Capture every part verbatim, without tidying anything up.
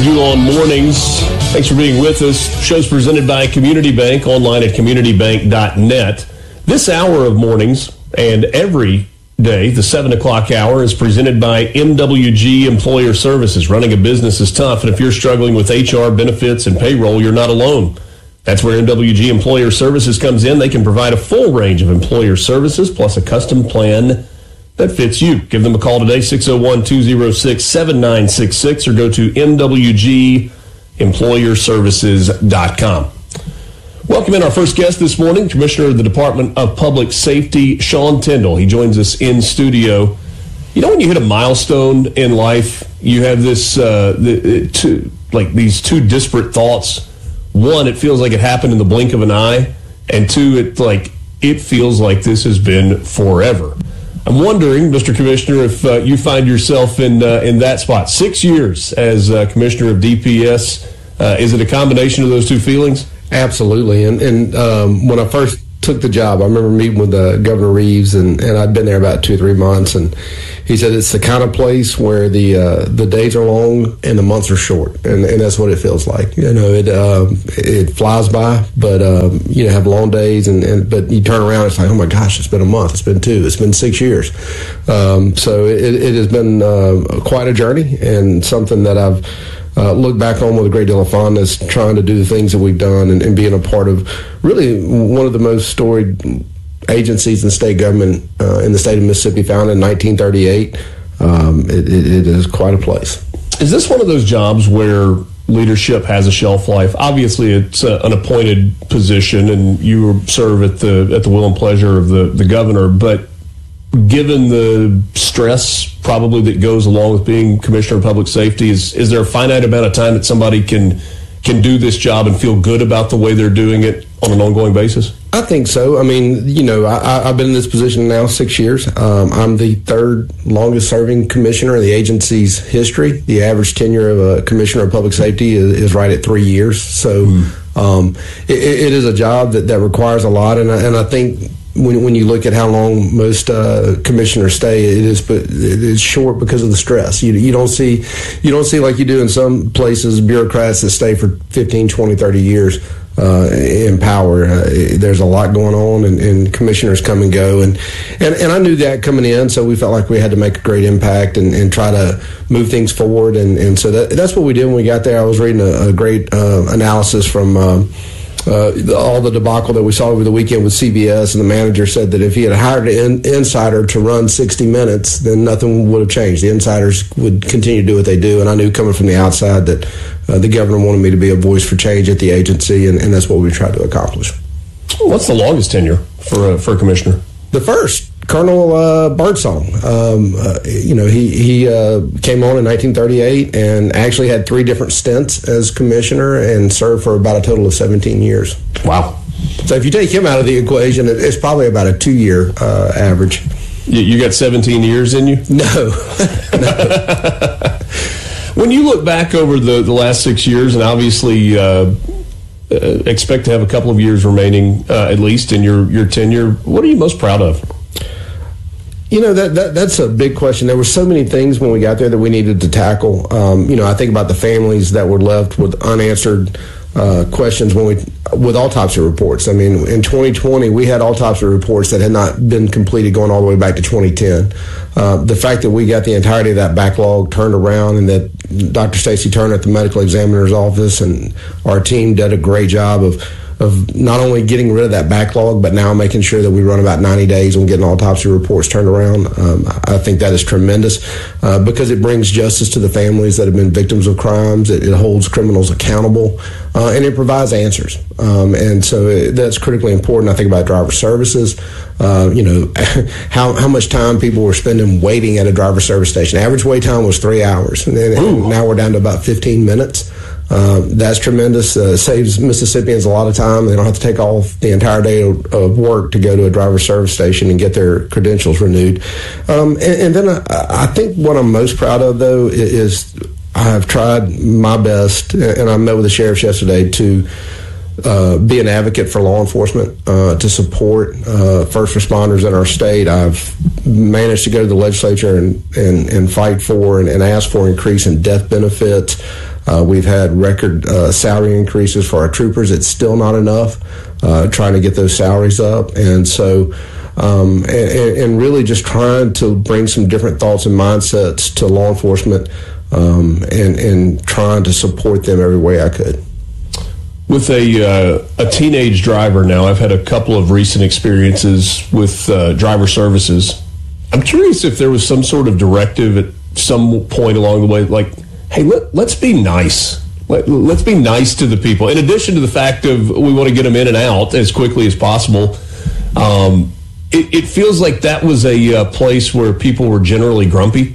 with you on mornings. Thanks for being with us. Show's presented by Community Bank, online at community bank dot net. This hour of mornings and every day, the seven o'clock hour, is presented by M W G Employer Services. Running a business is tough, and if you're struggling with H R, benefits, and payroll, you're not alone. That's where M W G Employer Services comes in. They can provide a full range of employer services, plus a custom plan that fits you. Give them a call today, six oh one, two oh six, seven nine six six, or go to m w g employer services dot com. Welcome in our first guest this morning, Commissioner of the Department of Public Safety, Sean Tindell. He joins us in studio. You know, when you hit a milestone in life, you have this, uh, the, two, like these two disparate thoughts. One, it feels like it happened in the blink of an eye, and two, it like it feels like this has been forever. I'm wondering, Mister Commissioner, if uh, you find yourself in uh, in that spot. Six years as uh, Commissioner of D P S. Uh, is it a combination of those two feelings? Absolutely. And, and um, when I first took the job, I remember meeting with uh, Governor Reeves, and, and I'd been there about two or three months, and he said it's the kind of place where the uh, the days are long and the months are short, and, and that's what it feels like. You know, it uh, it flies by, but um, you know, have long days, and, and but you turn around, it's like, oh my gosh, it's been a month, it's been two, it's been six years. Um, so it, it has been uh, quite a journey, and something that I've Uh, look back on with a great deal of fondness, trying to do the things that we've done, and, and being a part of really one of the most storied agencies in state government uh, in the state of Mississippi, founded in nineteen thirty-eight. Um, it, it, it is quite a place. Is this one of those jobs where leadership has a shelf life? Obviously, it's a, an appointed position, and you serve at the at the will and pleasure of the, the governor, but given the stress probably that goes along with being Commissioner of Public Safety, is is there a finite amount of time that somebody can can do this job and feel good about the way they're doing it on an ongoing basis? I think so. I mean, you know, I, I've been in this position now six years. Um, I'm the third longest serving commissioner in the agency's history. The average tenure of a commissioner of public safety is, is right at three years. So mm. um, it, it is a job that, that requires a lot, and I, and I think When when you look at how long most uh, commissioners stay, it is but it is short because of the stress. You you don't see you don't see like you do in some places bureaucrats that stay for fifteen, twenty, thirty years uh, in power. Uh, there's a lot going on, and, and commissioners come and go, and, and and I knew that coming in, so we felt like we had to make a great impact and, and try to move things forward, and, and so that that's what we did when we got there. I was reading a, a great uh, analysis from Um, Uh, the, all the debacle that we saw over the weekend with C B S, and the manager said that if he had hired an in, insider to run sixty minutes, then nothing would have changed. The insiders would continue to do what they do, and I knew coming from the outside that uh, the governor wanted me to be a voice for change at the agency, and, and that's what we tried to accomplish. What's the longest tenure for a, for a commissioner? The first. Colonel uh, Birdsong, um, uh, you know, he he uh, came on in nineteen thirty-eight and actually had three different stints as commissioner and served for about a total of seventeen years. Wow! So if you take him out of the equation, it's probably about a two-year uh, average. You, you got seventeen years in you? No. no. When you look back over the, the last six years, and obviously uh, uh, expect to have a couple of years remaining uh, at least in your, your tenure, what are you most proud of? You know, that, that that's a big question. There were so many things when we got there that we needed to tackle. Um, you know, I think about the families that were left with unanswered uh, questions when we with autopsy reports. I mean, in twenty twenty, we had autopsy reports that had not been completed going all the way back to twenty ten. Uh, the fact that we got the entirety of that backlog turned around, and that Doctor Stacy Turner at the medical examiner's office and our team did a great job of of not only getting rid of that backlog, but now making sure that we run about ninety days on getting autopsy reports turned around. Um, I think that is tremendous uh, because it brings justice to the families that have been victims of crimes. It, it holds criminals accountable, uh, and it provides answers. Um, and so it, that's critically important. I think about driver services. Uh, you know, how how much time people were spending waiting at a driver service station. Average wait time was three hours, and, then, and now we're down to about fifteen minutes. Uh, that's tremendous. Uh, saves Mississippians a lot of time. They don't have to take off the entire day of, of work to go to a driver service station and get their credentials renewed. Um, and, and then I, I think what I'm most proud of, though, is I have tried my best, and I met with the sheriffs yesterday, to uh, be an advocate for law enforcement, uh, to support uh, first responders in our state. I've managed to go to the legislature and, and, and fight for and, and ask for increase in death benefits. Uh, we've had record uh, salary increases for our troopers. It's still not enough, uh, trying to get those salaries up. And so, um, and, and really just trying to bring some different thoughts and mindsets to law enforcement, um, and, and trying to support them every way I could. With a uh, a teenage driver now, I've had a couple of recent experiences with uh, driver services. I'm curious if there was some sort of directive at some point along the way, like, hey, let, let's be nice. Let, let's be nice to the people. In addition to the fact of we want to get them in and out as quickly as possible, um, it, it feels like that was a uh, place where people were generally grumpy.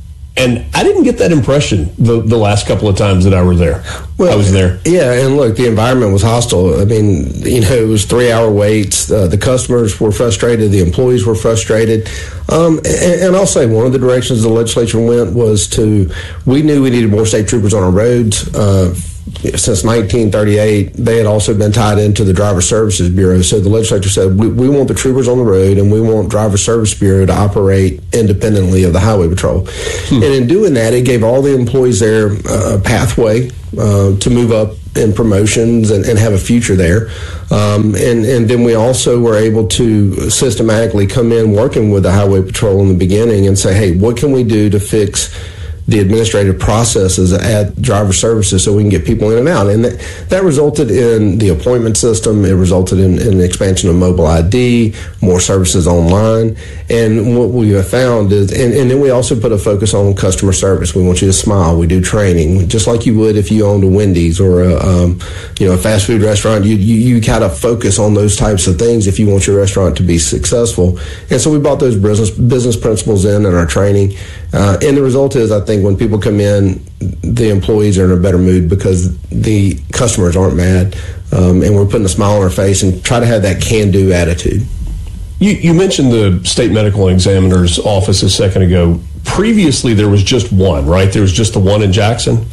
And I didn't get that impression the, the last couple of times that I were there. Well, I was there. Yeah, and look, the environment was hostile. I mean, you know, it was three-hour waits. Uh, the customers were frustrated. The employees were frustrated. Um, and, and I'll say one of the directions the legislature went was to, we knew we needed more state troopers on our roads. Uh, since nineteen thirty-eight, they had also been tied into the Driver Services Bureau. So the legislature said, we, we want the troopers on the road, and we want Driver Service Bureau to operate independently of the Highway Patrol. Hmm. And in doing that, it gave all the employees there a pathway uh, to move up in promotions and, and have a future there. Um, and, and then we also were able to systematically come in working with the Highway Patrol in the beginning and say, hey, what can we do to fix the administrative processes at driver services so we can get people in and out. And that, that resulted in the appointment system. It resulted in, in the expansion of mobile I D, more services online. And what we have found is, and, and then we also put a focus on customer service. We want you to smile. We do training, just like you would if you owned a Wendy's or a, um, you know, a fast food restaurant. You, you, you kind of focus on those types of things if you want your restaurant to be successful. And so we brought those business, business principles in in our training. Uh, and the result is, I think, when people come in, the employees are in a better mood because the customers aren't mad, um, and we're putting a smile on their face and try to have that can-do attitude. You, you mentioned the state medical examiner's office a second ago. Previously, there was just one, right? There was just the one in Jackson?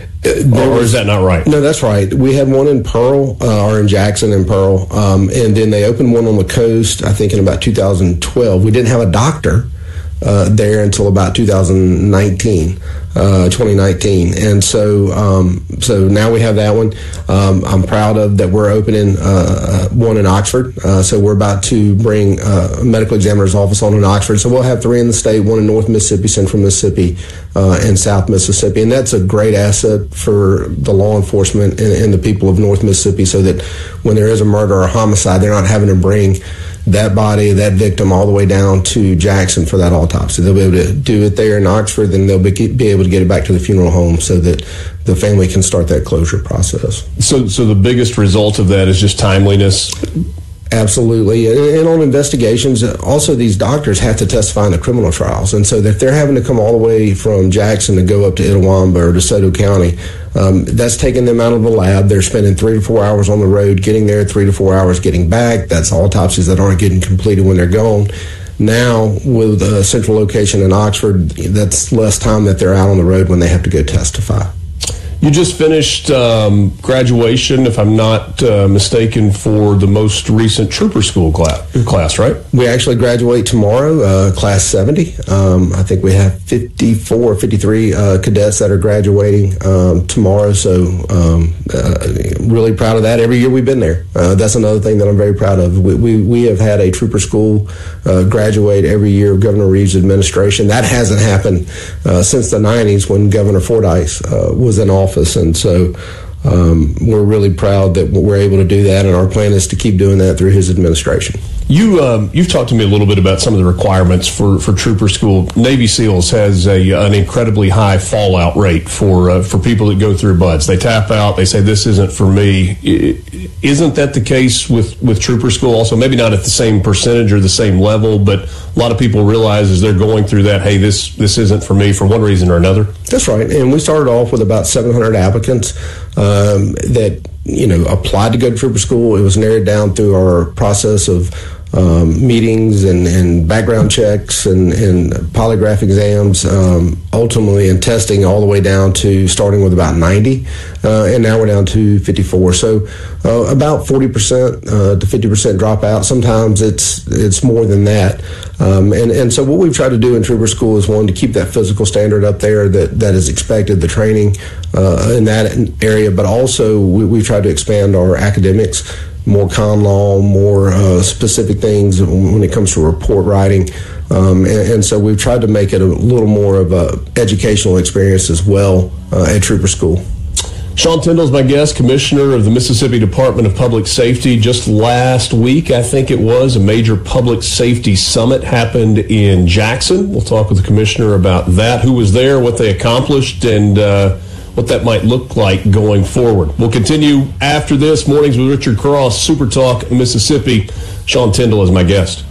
Uh, or is that not right? No, that's right. We had one in Pearl, uh, or in Jackson and Pearl, um, and then they opened one on the coast, I think, in about two thousand twelve. We didn't have a doctor Uh, there until about two thousand nineteen, uh, twenty nineteen, and so um, so now we have that one. Um, I'm proud of that. We're opening uh, one in Oxford, uh, so we're about to bring uh, a medical examiner's office on in Oxford. So we'll have three in the state: one in North Mississippi, Central Mississippi, uh, and South Mississippi, and that's a great asset for the law enforcement and, and the people of North Mississippi, so that when there is a murder or a homicide, they're not having to bring that body, that victim, all the way down to Jackson for that autopsy. They'll be able to do it there in Oxford, then they'll be, be able to get it back to the funeral home so that the family can start that closure process. So, so the biggest result of that is just timeliness? Absolutely. And on investigations, also these doctors have to testify in the criminal trials. And so if they're having to come all the way from Jackson to go up to Itawamba or DeSoto County, um, that's taking them out of the lab. They're spending three to four hours on the road, getting there, three to four hours getting back. That's autopsies that aren't getting completed when they're gone. Now, with a central location in Oxford, that's less time that they're out on the road when they have to go testify. You just finished um, graduation, if I'm not uh, mistaken, for the most recent trooper school class, class, right? We actually graduate tomorrow, uh, class seventy. Um, I think we have fifty-four or fifty-three uh, cadets that are graduating um, tomorrow, so um, uh, really proud of that. Every year we've been there. Uh, that's another thing that I'm very proud of. We, we, we have had a trooper school uh, graduate every year of Governor Reeves' administration. That hasn't happened uh, since the nineties when Governor Fordyce uh, was in office. And so um, we're really proud that we're able to do that, and our plan is to keep doing that through his administration. You, um, you've talked to me a little bit about some of the requirements for, for trooper school. Navy SEALs has a, an incredibly high fallout rate for uh, for people that go through buds. They tap out. They say, this isn't for me. Isn't that the case with, with trooper school also? Maybe not at the same percentage or the same level, but a lot of people realize as they're going through that, hey, this, this isn't for me for one reason or another. That's right. And we started off with about seven hundred applicants um, that, you know, applied to go to trooper school. It was narrowed down through our process of um, meetings and, and background checks and, and polygraph exams, um, ultimately and testing all the way down to starting with about ninety, uh, and now we're down to fifty-four. So uh, about forty percent uh, to fifty percent dropout. Sometimes it's it's more than that. Um, and, and so what we've tried to do in Trooper School is, one, to keep that physical standard up there that, that is expected, the training uh, in that area, but also we, we've tried to expand our academics, more con law, more uh, specific things when it comes to report writing. Um, and, and so we've tried to make it a little more of a educational experience as well uh, at Trooper School. Sean Tindall is my guest, Commissioner of the Mississippi Department of Public Safety. Just last week, I think it was, a major public safety summit happened in Jackson. We'll talk with the Commissioner about that, who was there, what they accomplished, and uh, what that might look like going forward. We'll continue after this. Mornings with Richard Cross, Super Talk Mississippi. Sean Tindall is my guest.